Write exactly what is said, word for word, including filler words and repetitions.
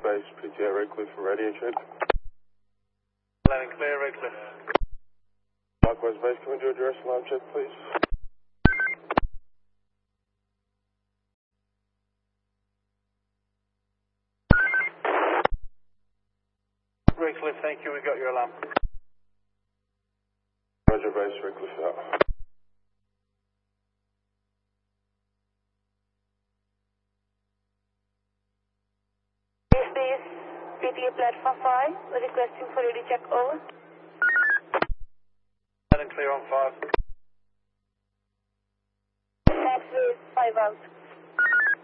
Base, P T A Redcliffe for radio check. Landing clear, Redcliffe. Likewise Base, can we do a address alarm check, please? Redcliffe, thank you, we got your alarm. Roger Base, Redcliffe out. This is P T A Platform five, we're requesting for radio check over. Landing clear on five. Taxi is five out.